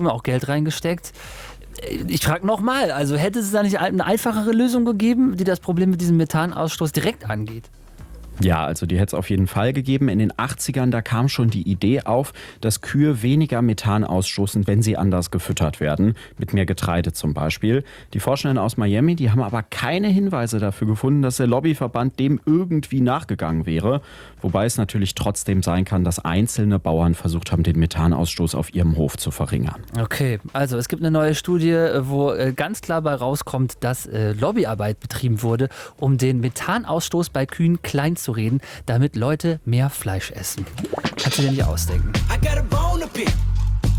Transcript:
auch Geld reingesteckt. Ich frage nochmal, also hätte es da nicht eine einfachere Lösung gegeben, die das Problem mit diesem Methanausstoß direkt angeht? Ja, also die hätte es auf jeden Fall gegeben. In den 80ern, da kam schon die Idee auf, dass Kühe weniger Methan ausstoßen, wenn sie anders gefüttert werden, mit mehr Getreide zum Beispiel. Die Forschenden aus Miami, die haben aber keine Hinweise dafür gefunden, dass der Lobbyverband dem irgendwie nachgegangen wäre. Wobei es natürlich trotzdem sein kann, dass einzelne Bauern versucht haben, den Methanausstoß auf ihrem Hof zu verringern. Okay, also es gibt eine neue Studie, wo ganz klar bei rauskommt, dass Lobbyarbeit betrieben wurde, um den Methanausstoß bei Kühen klein zu reden, damit Leute mehr Fleisch essen. Kannst du dir nicht ausdenken.